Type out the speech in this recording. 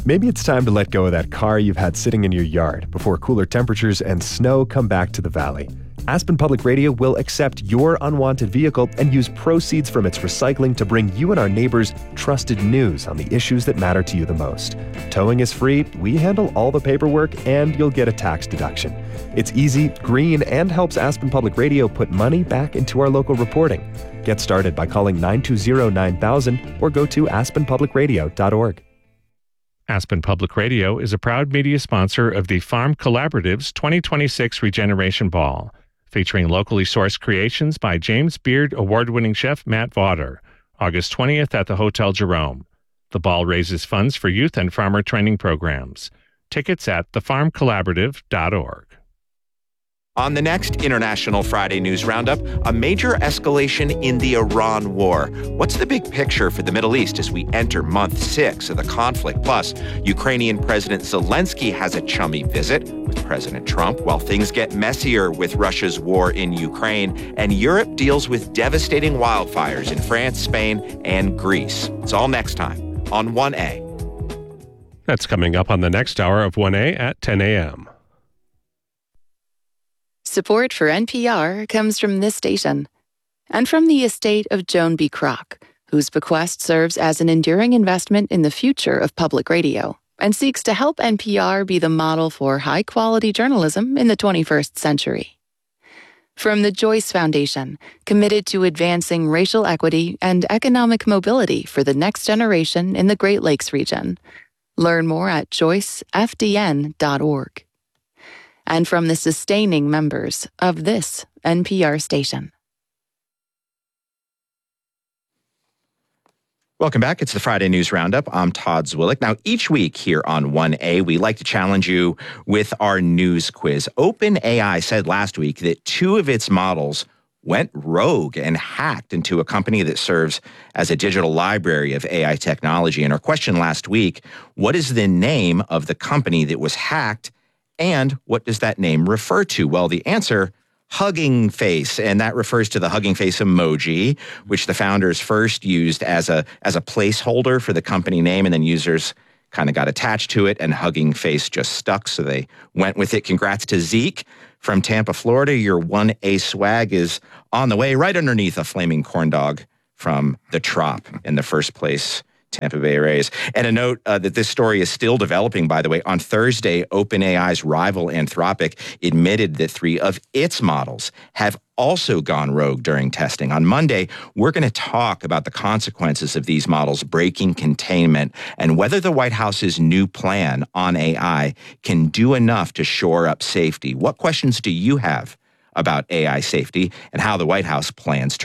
Maybe it's time to let go of that car you've had sitting in your yard before cooler temperatures and snow come back to the valley. Aspen Public Radio will accept your unwanted vehicle and use proceeds from its recycling to bring you and our neighbors trusted news on the issues that matter to you the most. Towing is free, we handle all the paperwork, and you'll get a tax deduction. It's easy, green, and helps Aspen Public Radio put money back into our local reporting. Get started by calling 920-9000 or go to aspenpublicradio.org. Aspen Public Radio is a proud media sponsor of the Farm Collaborative's 2026 Regeneration Ball, featuring locally sourced creations by James Beard award-winning chef Matt Vaughter, August 20th at the Hotel Jerome. The ball raises funds for youth and farmer training programs. Tickets at thefarmcollaborative.org. On the next International Friday News Roundup, a major escalation in the Iran war. What's the big picture for the Middle East as we enter month 6 of the conflict? Plus, Ukrainian President Zelensky has a chummy visit with President Trump while things get messier with Russia's war in Ukraine, and Europe deals with devastating wildfires in France, Spain, and Greece. It's all next time on 1A. That's coming up on the next hour of 1A at 10 a.m. Support for NPR comes from this station and from the estate of Joan B. Kroc, whose bequest serves as an enduring investment in the future of public radio and seeks to help NPR be the model for high-quality journalism in the 21st century. From the Joyce Foundation, committed to advancing racial equity and economic mobility for the next generation in the Great Lakes region. Learn more at joycefdn.org. And from the sustaining members of this NPR station. Welcome back. It's the Friday News Roundup. I'm Todd Zwillich. Now, each week here on 1A, we like to challenge you with our news quiz. OpenAI said last week that 2 of its models went rogue and hacked into a company that serves as a digital library of AI technology. And our question last week, what is the name of the company that was hacked? And what does that name refer to? Well, the answer, Hugging Face, and that refers to the Hugging Face emoji, which the founders first used as a placeholder for the company name, and then users kind of got attached to it, and Hugging Face just stuck, so they went with it. Congrats to Zeke from Tampa, Florida. Your 1A swag is on the way, right underneath a flaming corn dog from the Trop in the first place. Tampa Bay Rays. And a note that this story is still developing, by the way. On Thursday, OpenAI's rival Anthropic admitted that 3 of its models have also gone rogue during testing. On Monday, we're going to talk about the consequences of these models breaking containment and whether the White House's new plan on AI can do enough to shore up safety. What questions do you have about AI safety and how the White House plans to